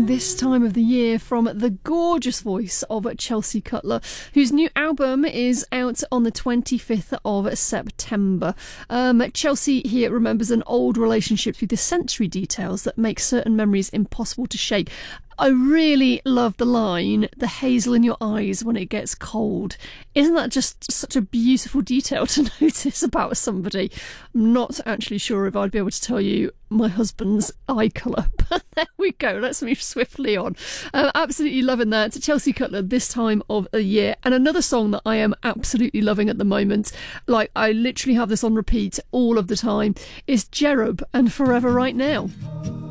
this time of the year from the gorgeous voice of Chelsea Cutler, whose new album is out on the 25th of September. Chelsea here remembers an old relationship through the sensory details that make certain memories impossible to shake. I really love the line, the hazel in your eyes when it gets cold. Isn't that just such a beautiful detail to notice about somebody? I'm not actually sure if I'd be able to tell you my husband's eye colour, but there we go. Let's move swiftly on. Absolutely loving that. Chelsea Cutler this time of the year. And another song that I am absolutely loving at the moment, like I literally have this on repeat all of the time, is Cherub and Forever Right Now.